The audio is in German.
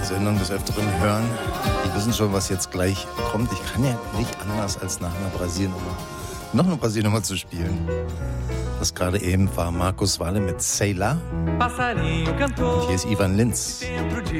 Sendung des Öfteren hören, die wissen schon, was jetzt gleich kommt. Ich kann ja nicht anders, als nach einer Brasilnummer noch eine Brasilnummer zu spielen. Das gerade eben war Markus Walle mit Sailor. Und hier ist Ivan Lins.